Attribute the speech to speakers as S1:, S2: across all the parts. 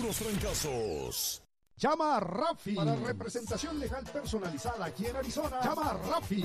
S1: los trancazos.
S2: Llama a Rafi para representación legal personalizada aquí en Arizona. Llama a Rafi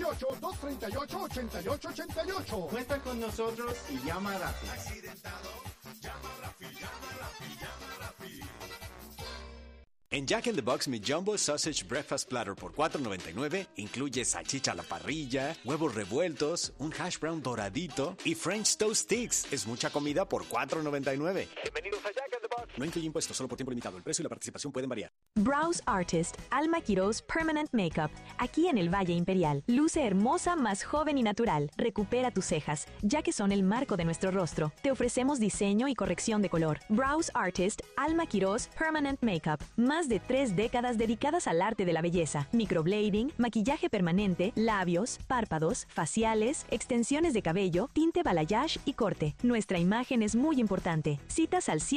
S2: 928-238-8888.
S3: Cuenta con nosotros y llama a Rafi.
S1: Accidentado, llama a Rafi, llama a Rafi, llama a Rafi.
S4: En Jack in the Box, mi Jumbo Sausage Breakfast Platter por $4.99 incluye salchicha a la parrilla, huevos revueltos, un hash brown doradito y French Toast Sticks. Es mucha comida por $4.99. Bienvenidos a Jack in the Box. No incluye impuestos, solo por tiempo limitado. El precio y la participación pueden variar.
S5: Brows Artist, Alma Quiroz Permanent Makeup, aquí en el Valle Imperial. Luce hermosa, más joven y natural. Recupera tus cejas, ya que son el marco de nuestro rostro. Te ofrecemos diseño y corrección de color. Brows Artist, Alma Quiroz Permanent Makeup. Más de 3 décadas dedicadas al arte de la belleza. Microblading, maquillaje permanente, labios, párpados, faciales, extensiones de cabello, tinte balayage y corte. Nuestra imagen es muy importante. Citas al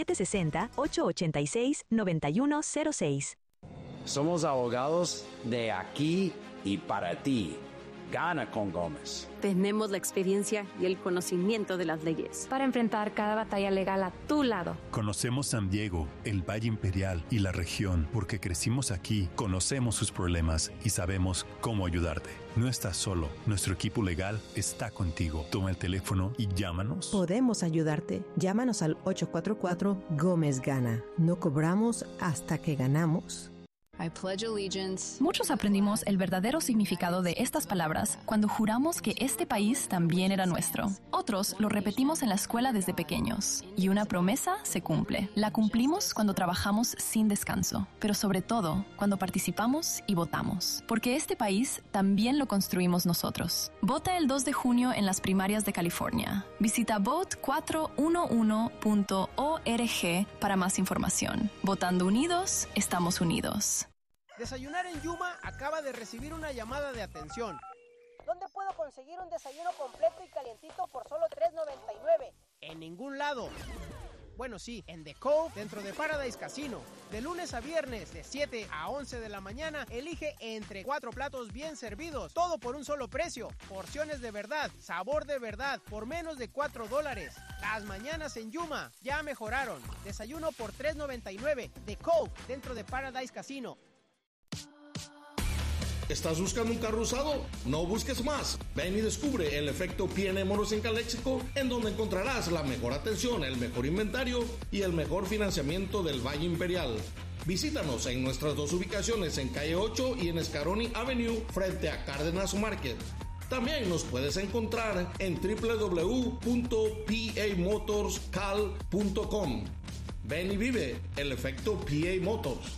S5: 760-886-9106.
S6: Somos abogados de aquí y para ti. Gana con Gómez.
S7: Tenemos la experiencia y el conocimiento de las leyes para enfrentar cada batalla legal a tu lado.
S8: Conocemos San Diego, el Valle Imperial y la región porque crecimos aquí, conocemos sus problemas y sabemos cómo ayudarte. No estás solo, nuestro equipo legal está contigo. Toma el teléfono y llámanos.
S9: Podemos ayudarte. Llámanos al 844 Gómez Gana. No cobramos hasta que ganamos.
S10: I pledge allegiance.
S11: Muchos aprendimos el verdadero significado de estas palabras cuando juramos que este país también era nuestro. Otros lo repetimos en la escuela desde pequeños. Y una promesa se cumple. La cumplimos cuando trabajamos sin descanso, pero sobre todo cuando participamos y votamos. Porque este país también lo construimos nosotros. Vota el 2 de junio en las primarias de California. Visita vote411.org para más información. Votando unidos, estamos unidos.
S12: Desayunar en Yuma acaba de recibir una llamada de atención.
S13: ¿Dónde puedo conseguir un desayuno completo y calientito por solo $3.99?
S12: En ningún lado. Bueno, sí, en The Cove, dentro de Paradise Casino. De lunes a viernes, de 7 a 11 de la mañana, elige entre 4 platos bien servidos. Todo por un solo precio. Porciones de verdad, sabor de verdad, por menos de $4. Las mañanas en Yuma ya mejoraron. Desayuno por $3.99. The Cove, dentro de Paradise Casino.
S14: ¿Estás buscando un carro usado? No busques más. Ven y descubre el efecto P&M Moros en Calexico, en donde encontrarás la mejor atención, el mejor inventario y el mejor financiamiento del Valle Imperial. Visítanos en nuestras 2 ubicaciones en Calle 8 y en Scaroni Avenue frente a Cárdenas Market. También nos puedes encontrar en www.pamotorscal.com. Ven y vive el efecto PA Motors.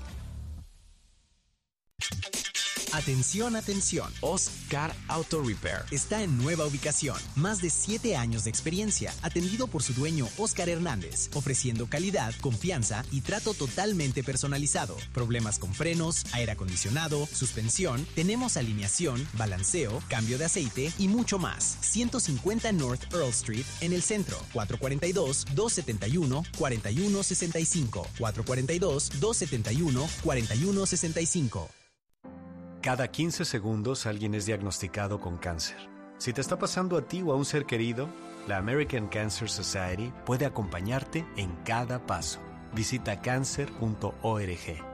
S15: Atención, atención. Oscar Auto Repair está en nueva ubicación. Más de 7 años de experiencia, atendido por su dueño Oscar Hernández, ofreciendo calidad, confianza y trato totalmente personalizado. Problemas con frenos, aire acondicionado, suspensión, tenemos alineación, balanceo, cambio de aceite y mucho más. 150 North Earl Street en el centro. 442-271-4165. 442-271-4165.
S4: Cada 15 segundos alguien es diagnosticado con cáncer. Si te está pasando a ti o a un ser querido, la American Cancer Society puede acompañarte en cada paso. Visita cancer.org.